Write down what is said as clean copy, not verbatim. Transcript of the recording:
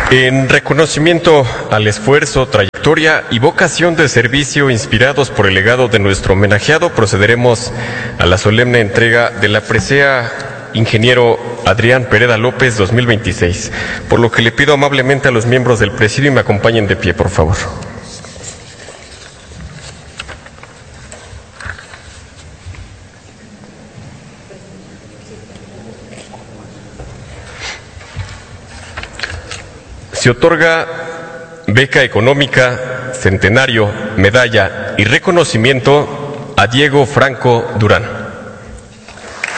En reconocimiento al esfuerzo, trayectoria y vocación de servicio inspirados por el legado de nuestro homenajeado, procederemos a la solemne entrega de la presea Ingeniero Adrián Pereda López 2026, por lo que le pido amablemente a los miembros del presidio y me acompañen de pie, por favor. Se otorga beca económica, centenario, medalla y reconocimiento a Diego Franco Durán.